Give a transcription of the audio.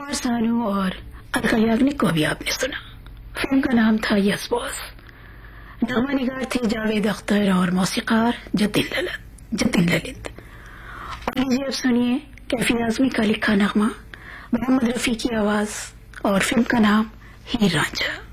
कुमार सानू और अलका याग्निक को भी आपने सुना। फिल्म का नाम था यस बॉस। नगमा निगार थे जावेद अख्तर और मौसीकार जतिन ललित। और लीजिए अब सुनिए कैफी आजमी का लिखा नगमा, मोहम्मद रफी की आवाज और फिल्म का नाम हीर रांझा।